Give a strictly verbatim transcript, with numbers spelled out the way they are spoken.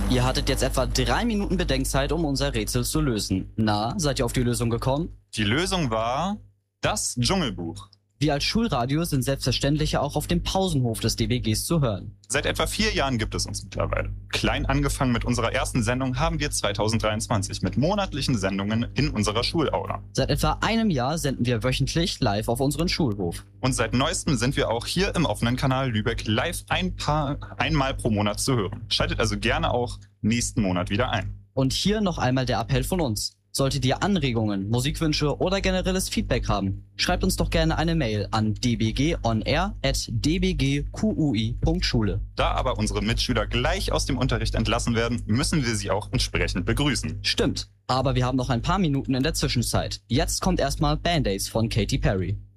Ihr hattet jetzt etwa drei Minuten Bedenkzeit, um unser Rätsel zu lösen. Na, seid ihr auf die Lösung gekommen? Die Lösung war das Dschungelbuch. Wir als Schulradio sind selbstverständlich auch auf dem Pausenhof des D B Gs zu hören. Seit etwa vier Jahren gibt es uns mittlerweile. Klein angefangen mit unserer ersten Sendung haben wir zweitausenddreiundzwanzig mit monatlichen Sendungen in unserer Schulaula. Seit etwa einem Jahr senden wir wöchentlich live auf unseren Schulhof. Und seit neuestem sind wir auch hier im offenen Kanal Lübeck live ein paar, einmal pro Monat zu hören. Schaltet also gerne auch nächsten Monat wieder ein. Und hier noch einmal der Appell von uns. Solltet ihr Anregungen, Musikwünsche oder generelles Feedback haben, schreibt uns doch gerne eine Mail an d b g on air at d b g q u i punkt schule. Da aber unsere Mitschüler gleich aus dem Unterricht entlassen werden, müssen wir sie auch entsprechend begrüßen. Stimmt, aber wir haben noch ein paar Minuten in der Zwischenzeit. Jetzt kommt erstmal Band-Aids von Katy Perry.